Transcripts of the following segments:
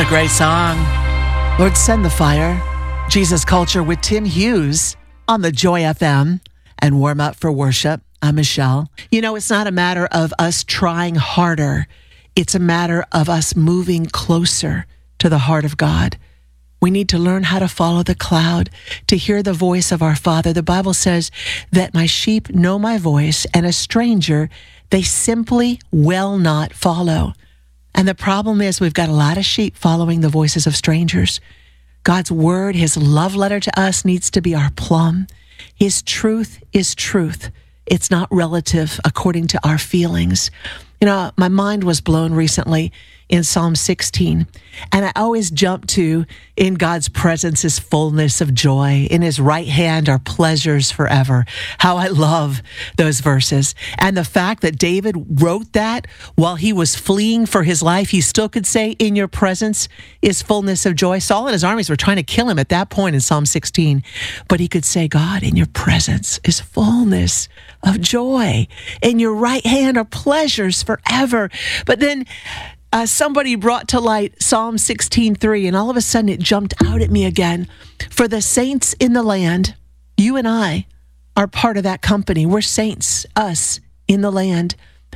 great song. Lord, send the fire. Jesus Culture with Tim Hughes on the Joy FM and Warm Up for Worship. I'm Michelle. You know, it's not a matter of us trying harder. It's a matter of us moving closer to the heart of God. We need to learn how to follow the cloud, to hear the voice of our Father. The Bible says that my sheep know my voice, and a stranger they simply will not follow. And the problem is we've got a lot of sheep following the voices of strangers. God's word, his love letter to us needs to be our plumb. His truth is truth. It's not relative according to our feelings. You know, my mind was blown recently in Psalm 16, and I always jump to, in God's presence is fullness of joy. In his right hand are pleasures forever. How I love those verses. And the fact that David wrote that while he was fleeing for his life, he still could say, in your presence is fullness of joy. Saul and his armies were trying to kill him at that point in Psalm 16, but he could say, God, in your presence is fullness of joy. In your right hand are pleasures forever. But then somebody brought to light Psalm 16:3, and all of a sudden it jumped out at me again. For the saints in the land, you and I are part of that company. We're saints, us, in the land.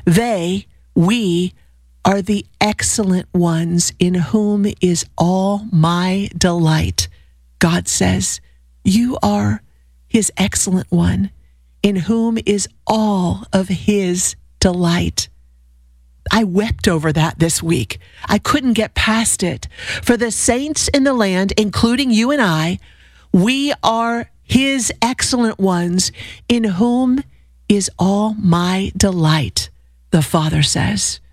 We are the excellent ones in whom is all my delight. God says, you are his excellent one, in whom is all of his delight. I wept over that this week. I couldn't get past it. For the saints in the land, including you and I, we are his excellent ones, in whom is all my delight, the Father says.